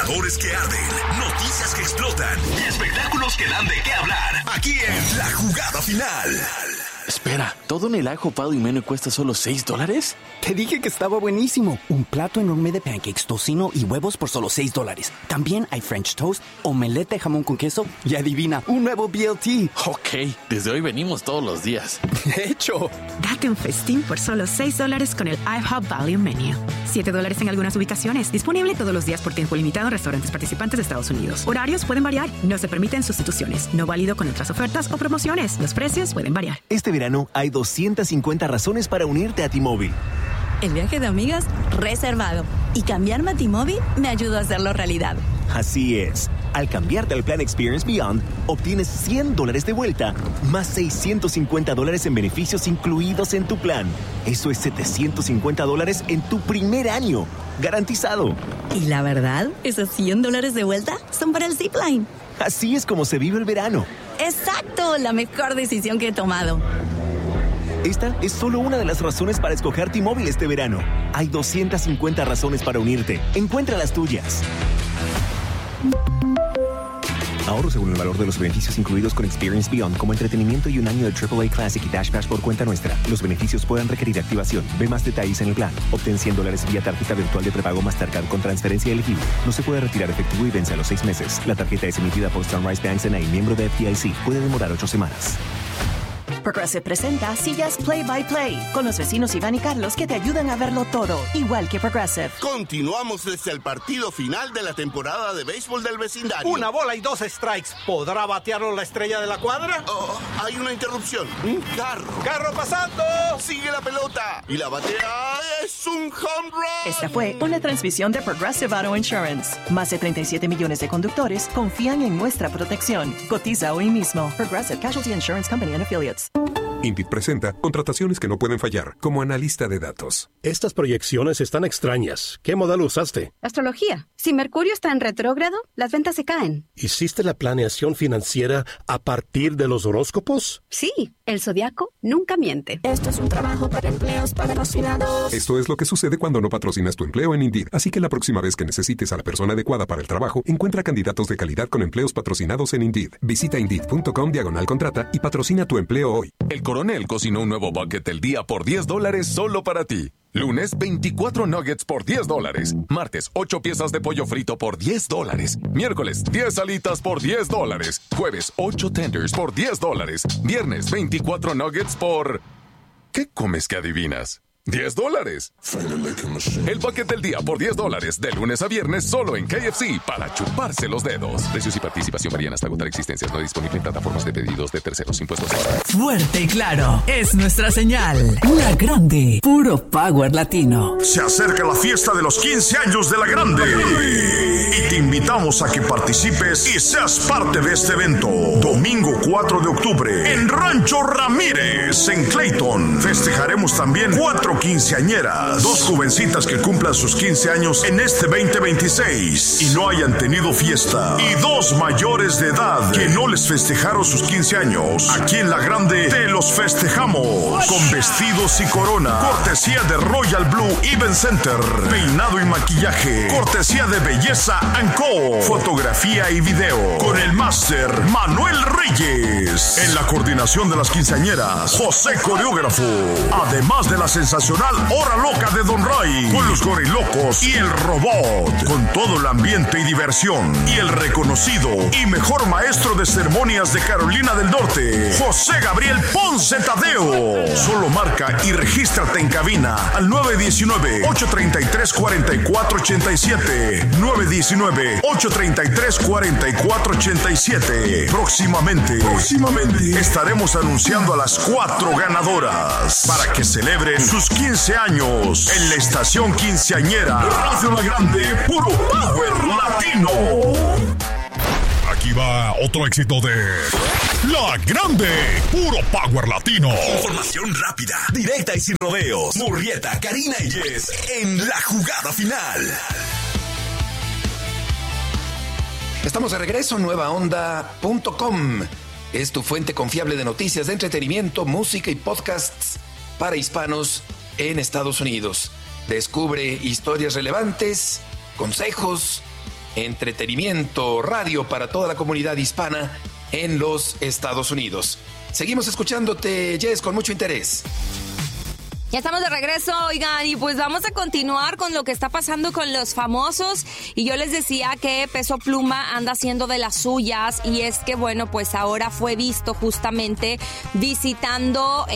Marcadores que arden, noticias que explotan y espectáculos que dan de qué hablar. Aquí en La Jugada Final. Espera, ¿todo en el IHOP y menú cuesta solo $6? Te dije que estaba buenísimo. Un plato enorme de pancakes, tocino y huevos por solo $6. También hay French toast, omelette de jamón con queso y adivina, un nuevo BLT. Ok, desde hoy venimos todos los días. De hecho. Date un festín por solo $6 con el IHOP Value Menu. $7 en algunas ubicaciones. Disponible todos los días por tiempo limitado en restaurantes participantes de Estados Unidos. Horarios pueden variar. No se permiten sustituciones. No válido con otras ofertas o promociones. Los precios pueden variar. Este verano hay 250 razones para unirte a T-Mobile. El viaje de amigas reservado. Y cambiarme a T-Mobile me ayudó a hacerlo realidad. Así es. Al cambiarte al plan Experience Beyond, obtienes $100 de vuelta, más $650 en beneficios incluidos en tu plan. Eso es $750 en tu primer año. Garantizado. Y la verdad, esos $100 de vuelta son para el Zipline. Así es como se vive el verano. ¡Exacto! La mejor decisión que he tomado. Esta es solo una de las razones para escoger T-Mobile este verano. Hay 250 razones para unirte. Encuentra las tuyas. Ahorro según el valor de los beneficios incluidos con Experience Beyond, como entretenimiento y un año de AAA Classic y Dash Pass por cuenta nuestra. Los beneficios pueden requerir activación. Ve más detalles en el plan. Obtén $100 vía tarjeta virtual de prepago Mastercard con transferencia elegible. No se puede retirar efectivo y vence a los 6 meses. La tarjeta es emitida por Sunrise Banks N.A., miembro de FDIC. Puede demorar 8 semanas. Progressive presenta sillas Play by Play con los vecinos Iván y Carlos que te ayudan a verlo todo, igual que Progressive. Continuamos desde el partido final de la temporada de béisbol del vecindario. Una bola y 2 strikes. ¿Podrá batearlo la estrella de la cuadra? Oh, hay una interrupción. Un carro. ¡Carro pasando! Sigue la pelota. Y la batea es un home run. Esta fue una transmisión de Progressive Auto Insurance. Más de 37 millones de conductores confían en nuestra protección. Cotiza hoy mismo. Progressive Casualty Insurance Company and Affiliates. Indeed presenta contrataciones que no pueden fallar, como analista de datos. Estas proyecciones están extrañas. ¿Qué modelo usaste? Astrología. Si Mercurio está en retrógrado, las ventas se caen. ¿Hiciste la planeación financiera a partir de los horóscopos? Sí, el zodiaco nunca miente. Esto es un trabajo para empleos patrocinados. Esto es lo que sucede cuando no patrocinas tu empleo en Indeed. Así que la próxima vez que necesites a la persona adecuada para el trabajo, encuentra candidatos de calidad con empleos patrocinados en Indeed. Visita Indeed.com/contrata y patrocina tu empleo hoy. El Coronel cocinó un nuevo bucket del día por $10 solo para ti. Lunes, 24 nuggets por $10. Martes, 8 piezas de pollo frito por $10. Miércoles, 10 alitas por $10. Jueves, 8 tenders por $10. Viernes, 24 nuggets por... ¿Qué comes que adivinas? $10. El bucket del día por $10, de lunes a viernes, solo en KFC, para chuparse los dedos. Precios y participación varían hasta agotar existencias. No disponible en plataformas de pedidos de terceros. Impuestos. Fuerte y claro, es nuestra señal. La Grande, puro power latino. Se acerca la fiesta de los 15 años de La Grande. Y te invitamos a que participes y seas parte de este evento. Domingo 4 de octubre, en Rancho Ramírez, en Clayton. Festejaremos también 4 quinceañeras, 2 jovencitas que cumplan sus 15 años en este 2026 y no hayan tenido fiesta, y 2 mayores de edad que no les festejaron sus 15 años. Aquí en La Grande te los festejamos con vestidos y corona, cortesía de Royal Blue Event Center, peinado y maquillaje, cortesía de Belleza & Co, fotografía y video, con el máster Manuel Reyes. En la coordinación de las quinceañeras, José Coreógrafo, además de la sensacional Hora Loca de Don Ray, con los gorilocos y el robot, con todo el ambiente y diversión, y el reconocido y mejor maestro de ceremonias de Carolina del Norte, José Gabriel Ponce Tadeo. Solo marca y regístrate en cabina al 919-833-4487, 919-833-4487. Próximamente estaremos anunciando a las 4 ganadoras para que celebren sus 15 años en la estación quinceañera Radio La Grande, puro power latino. Aquí va otro éxito de La Grande, puro power latino. Información rápida, directa y sin rodeos. Murrieta, Karina y Jess en La Jugada Final. Estamos de regreso, nuevaonda.com. Es tu fuente confiable de noticias, de entretenimiento, música y podcasts para hispanos en Estados Unidos. Descubre historias relevantes, consejos, entretenimiento, radio para toda la comunidad hispana en los Estados Unidos. Seguimos escuchándote, Jess, con mucho interés. Ya estamos de regreso, oigan, y pues vamos a continuar con lo que está pasando con los famosos. Y yo les decía que Peso Pluma anda haciendo de las suyas, y es que, bueno, pues ahora fue visto justamente visitando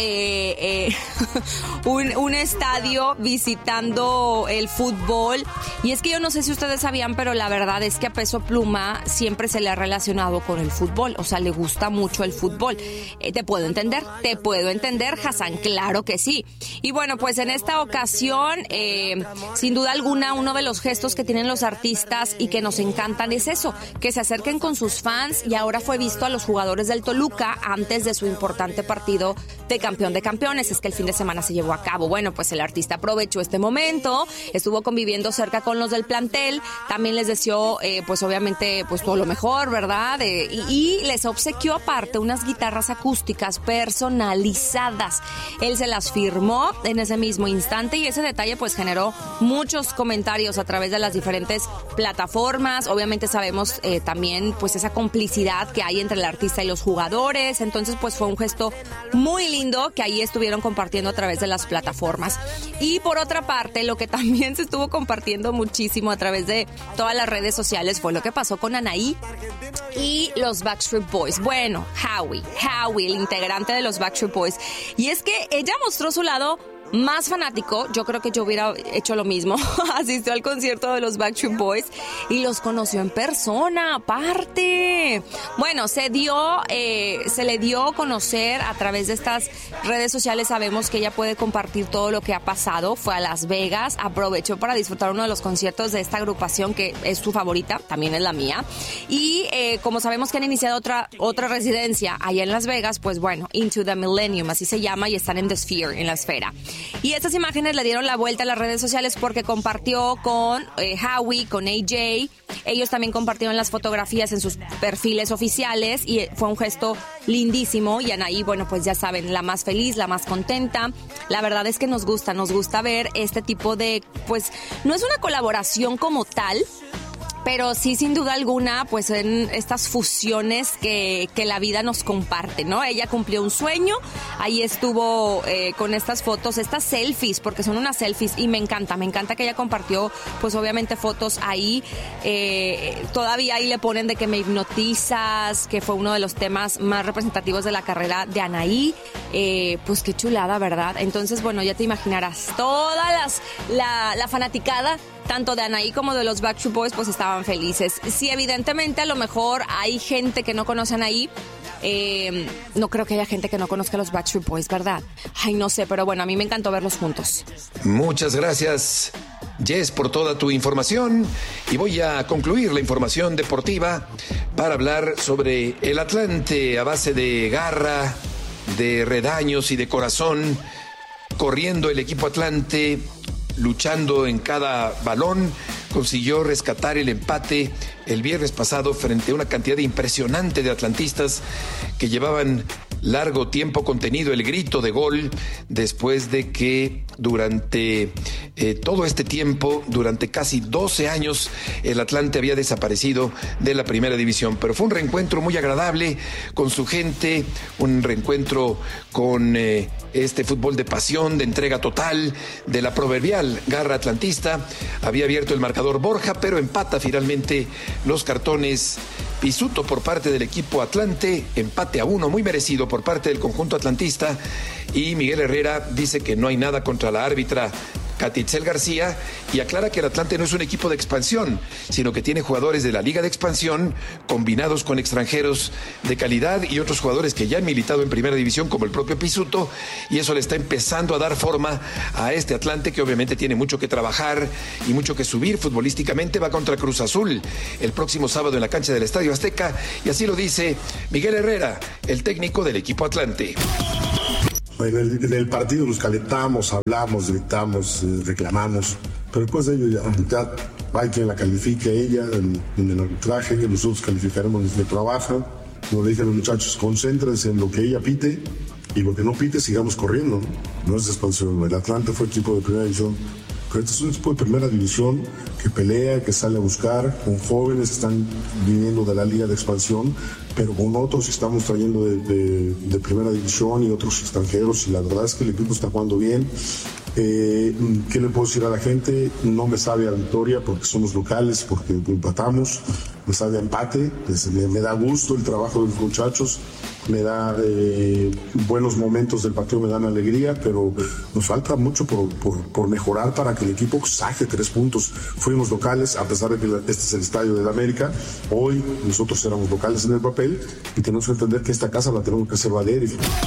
un estadio, visitando el fútbol. Y es que yo no sé si ustedes sabían, pero la verdad es que a Peso Pluma siempre se le ha relacionado con el fútbol, o sea, le gusta mucho el fútbol. Te puedo entender, Hassan, claro que sí. Y bueno, pues en esta ocasión, sin duda alguna, uno de los gestos que tienen los artistas y que nos encantan es eso, que se acerquen con sus fans, y ahora fue visto a los jugadores del Toluca antes de su importante partido de campeón de campeones. Es que el fin de semana se llevó a cabo. Bueno, pues el artista aprovechó este momento, estuvo conviviendo cerca con los del plantel, también les deseó, pues obviamente, pues todo lo mejor, ¿verdad? Y les obsequió aparte unas guitarras acústicas personalizadas. Él se las firmó en ese mismo instante, y ese detalle pues generó muchos comentarios a través de las diferentes plataformas. Obviamente sabemos también pues esa complicidad que hay entre el artista y los jugadores, entonces pues fue un gesto muy lindo que ahí estuvieron compartiendo a través de las plataformas. Y por otra parte, lo que también se estuvo compartiendo muchísimo a través de todas las redes sociales fue lo que pasó con Anaí y los Backstreet Boys. Bueno, Howie, el integrante de los Backstreet Boys. Y es que ella mostró su lado más fanático. Yo creo que yo hubiera hecho lo mismo. Asistió al concierto de los Backstreet Boys y los conoció en persona, aparte. Bueno, se le dio a conocer a través de estas redes sociales. Sabemos que ella puede compartir todo lo que ha pasado. Fue a Las Vegas, aprovechó para disfrutar uno de los conciertos de esta agrupación que es su favorita, también es la mía. Y como sabemos que han iniciado otra residencia allá en Las Vegas, pues bueno, Into the Millennium, así se llama, y están en The Sphere, en la esfera. Y estas imágenes le dieron la vuelta a las redes sociales porque compartió con Howie, con AJ. Ellos también compartieron las fotografías en sus perfiles oficiales y fue un gesto lindísimo. Y Anaí, bueno, pues ya saben, la más feliz, la más contenta. La verdad es que nos gusta ver este tipo de, pues, no es una colaboración como tal, pero sí, sin duda alguna, pues en estas fusiones que la vida nos comparte, ¿no? Ella cumplió un sueño, ahí estuvo con estas fotos, estas selfies, porque son unas selfies, y me encanta que ella compartió, pues obviamente fotos ahí, todavía ahí le ponen de que me hipnotizas, que fue uno de los temas más representativos de la carrera de Anaí, pues qué chulada, ¿verdad? Entonces, bueno, ya te imaginarás, toda la fanaticada, tanto de Anaí como de los Backstreet Boys, pues estaban felices. Sí, evidentemente, a lo mejor hay gente que no conoce a Anaí. No creo que haya gente que no conozca a los Backstreet Boys, ¿verdad? Ay, no sé, pero bueno, a mí me encantó verlos juntos. Muchas gracias, Jess, por toda tu información. Y voy a concluir la información deportiva para hablar sobre el Atlante a base de garra, de redaños y de corazón. Corriendo el equipo Atlante, luchando en cada balón, consiguió rescatar el empate el viernes pasado frente a una cantidad impresionante de atlantistas que llevaban largo tiempo contenido el grito de gol después de que durante todo este tiempo, durante casi 12 años, el Atlante había desaparecido de la primera división. Pero fue un reencuentro muy agradable con su gente, un reencuentro con este fútbol de pasión, de entrega total, de la proverbial garra atlantista. Había abierto el marcador Borja, pero empata finalmente los cartones Pisuto por parte del equipo Atlante, empate a 1 muy merecido por parte del conjunto atlantista, y Miguel Herrera dice que no hay nada contra la árbitra Catitzel García y aclara que el Atlante no es un equipo de expansión, sino que tiene jugadores de la Liga de Expansión combinados con extranjeros de calidad y otros jugadores que ya han militado en primera división como el propio Pisuto, y eso le está empezando a dar forma a este Atlante que obviamente tiene mucho que trabajar y mucho que subir futbolísticamente. Va contra Cruz Azul el próximo sábado en la cancha del Estadio Azteca, y así lo dice Miguel Herrera, el técnico del equipo Atlante. En el partido nos calentamos, hablamos, gritamos, reclamamos, pero después de ello ya hay quien la califique ella en el arbitraje, que nosotros calificaremos desde trabajo. Como le dije a los muchachos, concéntrense en lo que ella pite y lo que no pite sigamos corriendo. No es expansión. El Atlante fue equipo de primera división Pero este es un equipo de primera división que pelea, que sale a buscar, con jóvenes que están viniendo de la liga de expansión, pero con otros que estamos trayendo de primera división y otros extranjeros, y la verdad es que el equipo está jugando bien. ¿Qué le puedo decir a la gente? No me sabe a victoria porque somos locales, porque empatamos, me sabe a empate, me da gusto el trabajo de los muchachos, me da buenos momentos del partido, me dan alegría, pero nos falta mucho por mejorar para que el equipo saque 3 puntos. Fuimos locales, a pesar de que este es el Estadio de la América, hoy nosotros éramos locales en el papel y tenemos que entender que esta casa la tenemos que hacer valer.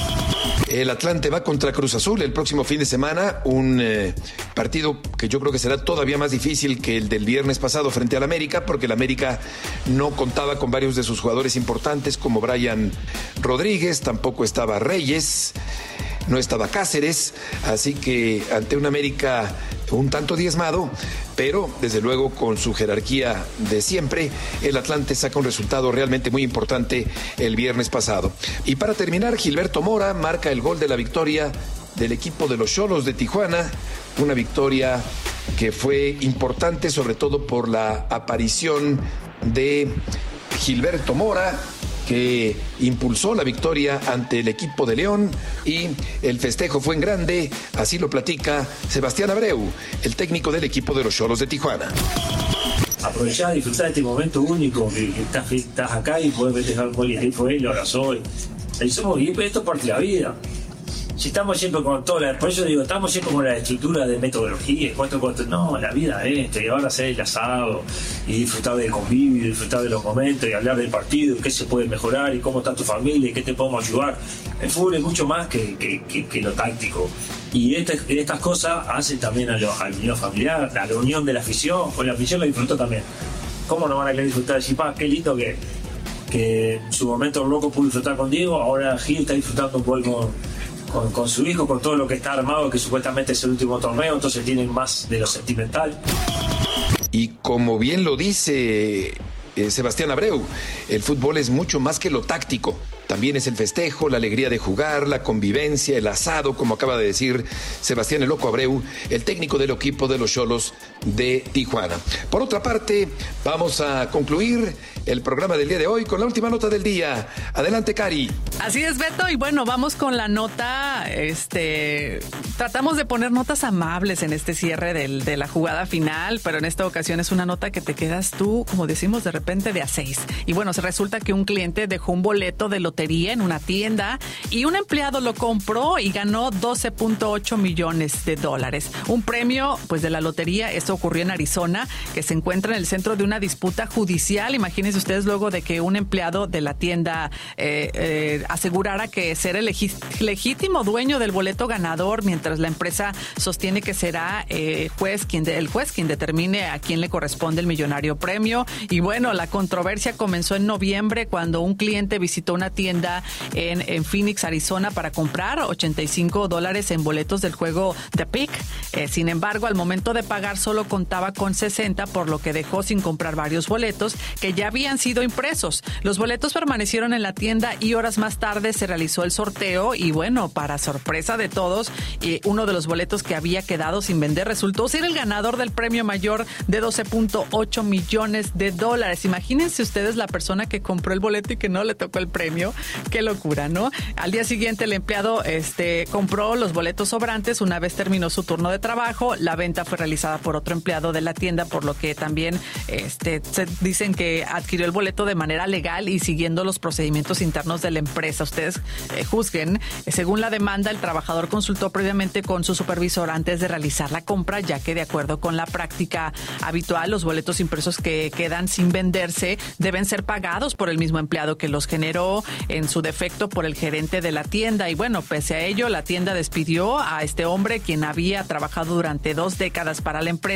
El Atlante va contra Cruz Azul el próximo fin de semana, un partido que yo creo que será todavía más difícil que el del viernes pasado frente al América, porque el América no contaba con varios de sus jugadores importantes como Brian Rodríguez, tampoco estaba Reyes, no estaba Cáceres, así que ante un América un tanto diezmado, pero desde luego con su jerarquía de siempre, el Atlante saca un resultado realmente muy importante el viernes pasado. Y para terminar, Gilberto Mora marca el gol de la victoria del equipo de los Xolos de Tijuana, una victoria que fue importante sobre todo por la aparición de Gilberto Mora, que impulsó la victoria ante el equipo de León, y el festejo fue en grande, así lo platica Sebastián Abreu, el técnico del equipo de los Xolos de Tijuana. Aprovechar, disfrutar de este momento único, que estás acá y podés festejar un gol, y ahí fue él, lo abrazó, y esto es parte de la vida. Si estamos siempre con todo, por eso digo, estamos siempre con la estructura de metodología, no, la vida es y ahora hacer el asado y disfrutar del convivio, disfrutar de los momentos y hablar del partido, qué se puede mejorar y cómo está tu familia y qué te podemos ayudar. El fútbol es mucho más que lo táctico, y estas cosas hacen también a la unión familiar, a la unión de la afición. Con la afición lo disfruto también. ¿Cómo no van a querer disfrutar? Decir, qué lindo que en su momento loco pudo disfrutar con Diego, ahora Gil está disfrutando un poco con su hijo, con todo lo que está armado, que supuestamente es el último torneo, entonces tienen más de lo sentimental. Y como bien lo dice Sebastián Abreu, el fútbol es mucho más que lo táctico. También es el festejo, la alegría de jugar, la convivencia, el asado, como acaba de decir Sebastián El Loco Abreu, el técnico del equipo de los Xolos de Tijuana. Por otra parte, vamos a concluir el programa del día de hoy con la última nota del día. Adelante, Cari. Así es, Beto, y bueno, vamos con la nota. Tratamos de poner notas amables en este cierre de la jugada final, pero en esta ocasión es una nota que te quedas tú, como decimos, de repente de a 6. Y bueno, se resulta que un cliente dejó un boleto de lotería en una tienda y un empleado lo compró y ganó $12.8 millones. Un premio, pues, de la lotería. Esto ocurrió en Arizona, que se encuentra en el centro de una disputa judicial. Imagínense ustedes, luego de que un empleado de la tienda asegurara que será el legítimo dueño del boleto ganador, mientras la empresa sostiene que será el juez quien determine a quién le corresponde el millonario premio. Y bueno, la controversia comenzó en noviembre, cuando un cliente visitó una tienda en Phoenix, Arizona, para comprar $85 en boletos del juego The Pick. Sin embargo, al momento de pagar solo contaba con 60, por lo que dejó sin comprar varios boletos que ya habían sido impresos. Los boletos permanecieron en la tienda y horas más tarde se realizó el sorteo y bueno, para sorpresa de todos, uno de los boletos que había quedado sin vender resultó ser el ganador del premio mayor de $12.8 millones. Imagínense ustedes la persona que compró el boleto y que no le tocó el premio. Qué locura, ¿no? Al día siguiente el empleado compró los boletos sobrantes. Una vez terminó su turno de trabajo, la venta fue realizada por otro empleado de la tienda, por lo que también se dicen que adquirió el boleto de manera legal y siguiendo los procedimientos internos de la empresa. Ustedes juzguen. Según la demanda, el trabajador consultó previamente con su supervisor antes de realizar la compra, ya que de acuerdo con la práctica habitual, los boletos impresos que quedan sin venderse deben ser pagados por el mismo empleado que los generó, en su defecto por el gerente de la tienda. Y bueno, pese a ello, la tienda despidió a este hombre, quien había trabajado durante 2 décadas para la empresa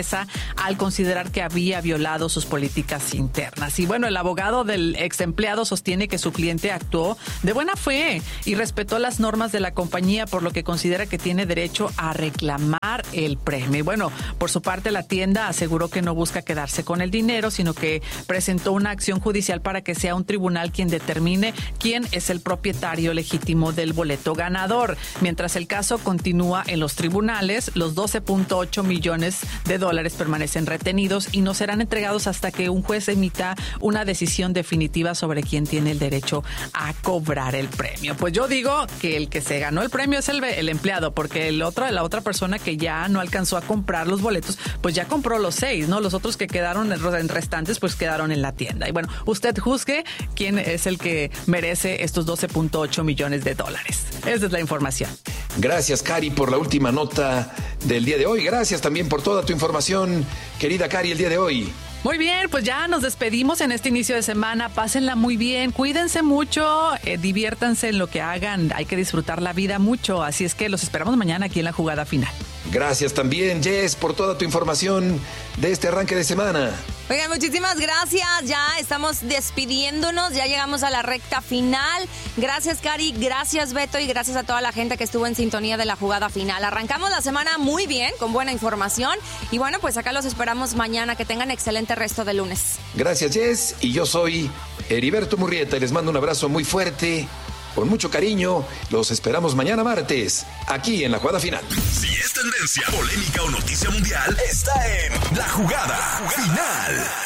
empresa al considerar que había violado sus políticas internas. Y bueno, el abogado del ex empleado sostiene que su cliente actuó de buena fe y respetó las normas de la compañía, por lo que considera que tiene derecho a reclamar el premio. Y bueno, por su parte, la tienda aseguró que no busca quedarse con el dinero, sino que presentó una acción judicial para que sea un tribunal quien determine quién es el propietario legítimo del boleto ganador. Mientras el caso continúa en los tribunales, los $12.8 millones permanecen retenidos y no serán entregados hasta que un juez emita una decisión definitiva sobre quién tiene el derecho a cobrar el premio. Pues yo digo que el que se ganó el premio es el empleado, porque la otra persona que ya no alcanzó a comprar los boletos, pues ya compró los 6, ¿no? Los otros que quedaron en restantes, pues quedaron en la tienda. Y bueno, usted juzgue quién es el que merece estos $12.8 millones. Esa es la información. Gracias, Cari, por la última nota del día de hoy. Gracias también por toda tu información, querida Cari, el día de hoy. Muy bien, pues ya nos despedimos en este inicio de semana. Pásenla muy bien, cuídense mucho, diviértanse en lo que hagan. Hay que disfrutar la vida mucho, así es que los esperamos mañana aquí en la jugada final. Gracias también, Jess, por toda tu información de este arranque de semana. Oigan, muchísimas gracias. Ya estamos despidiéndonos, ya llegamos a la recta final. Gracias, Cari, gracias, Beto, y gracias a toda la gente que estuvo en sintonía de la jugada final. Arrancamos la semana muy bien, con buena información. Y bueno, pues acá los esperamos mañana. Que tengan excelente resto de lunes. Gracias, Jess, y yo soy Heriberto Murrieta y les mando un abrazo muy fuerte, con mucho cariño. Los esperamos mañana martes, aquí en la jugada final. Si es tendencia, polémica o noticia mundial, está en La Jugada Final.